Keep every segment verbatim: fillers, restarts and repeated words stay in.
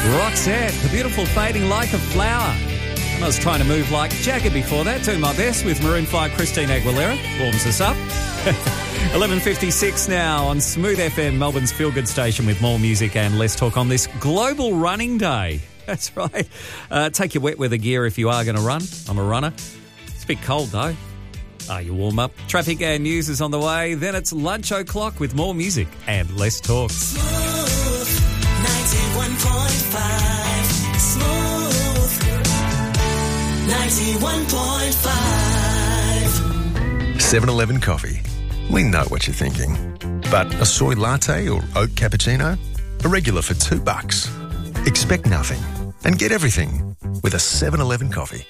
Roxette, the beautiful fading like a flower. And I was trying to move like Jagger before that. Doing my best with Maroon five, Christine Aguilera. Warms us up. eleven fifty-six now on Smooth F M, Melbourne's feel-good station with more music and less talk on this Global Running Day. That's right. Uh, take your wet weather gear if you are going to run. I'm a runner. It's a bit cold though. Are you warm up? Traffic and news is on the way. Then it's lunch o'clock with more music and less talk. ninety-one point five Smooth ninety-one point five seven eleven Coffee. We know what you're thinking. But a soy latte or oat cappuccino? A regular for two bucks. Expect nothing and get everything with a seven eleven Coffee.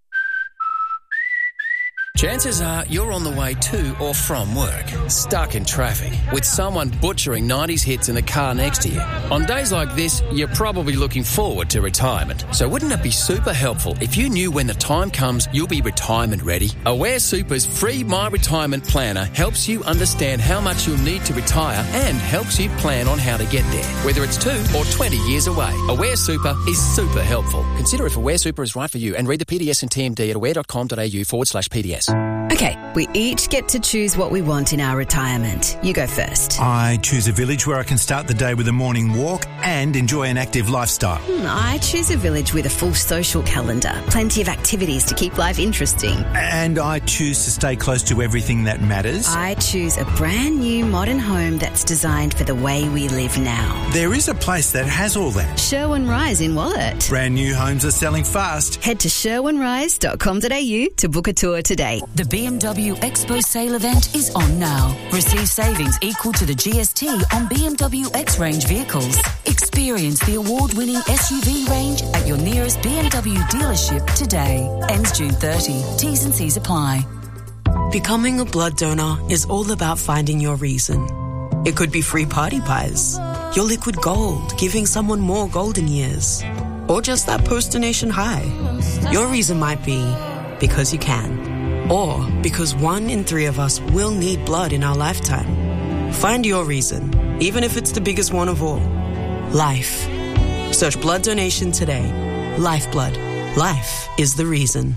Chances are you're on the way to or from work, stuck in traffic, with someone butchering nineties hits in the car next to you. On days like this, you're probably looking forward to retirement. So wouldn't it be super helpful if you knew when the time comes you'll be retirement ready? Aware Super's free My Retirement Planner helps you understand how much you'll need to retire and helps you plan on how to get there, whether it's two or twenty years away. Aware Super is super helpful. Consider if Aware Super is right for you and read the P D S and T M D at aware.com.au forward slash PDS. Okay, we each get to choose what we want in our retirement. You go first. I choose a village where I can start the day with a morning walk and enjoy an active lifestyle. Hmm, I choose a village with a full social calendar, plenty of activities to keep life interesting. And I choose to stay close to everything that matters. I choose a brand new modern home that's designed for the way we live now. There is a place that has all that. Sherwin Rise in Wallet. Brand new homes are selling fast. Head to sherwin rise dot com dot a u to book a tour today. The B M W Expo sale event is on now. Receive savings equal to the G S T on B M W X-Range vehicles. Experience the award-winning S U V range at your nearest B M W dealership today. Ends June thirtieth. T's and C's apply. Becoming a blood donor is all about finding your reason. It could be free party pies, your liquid gold giving someone more golden years, or just that post-donation high. Your reason might be because you can, or because one in three of us will need blood in our lifetime. Find your reason, even if it's the biggest one of all. Life. Search blood donation today. Lifeblood. Life is the reason.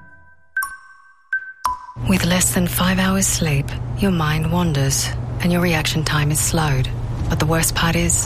With less than five hours sleep, your mind wanders and your reaction time is slowed. But the worst part is,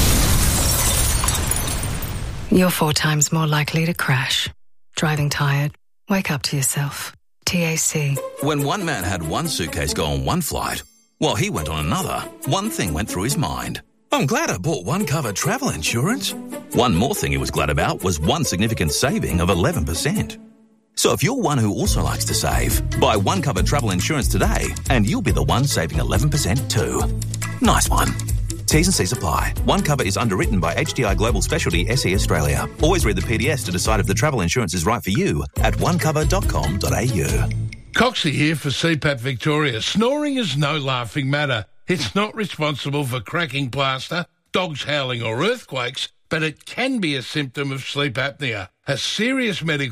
you're four times more likely to crash. Driving tired? Wake up to yourself. T A C. When one man had one suitcase go on one flight, while he went on another, one thing went through his mind. I'm glad I bought One Cover travel insurance. One more thing he was glad about was one significant saving of eleven percent. So if you're one who also likes to save, buy One Cover travel insurance today and you'll be the one saving eleven percent too. Nice one. T's and C's apply. One Cover is underwritten by H D I Global Specialty S E Australia. Always read the P D S to decide if the travel insurance is right for you at one cover dot com dot a u. Coxie here for C PAP Victoria. Snoring is no laughing matter. It's not responsible for cracking plaster, dogs howling or earthquakes, but it can be a symptom of sleep apnea. A serious medical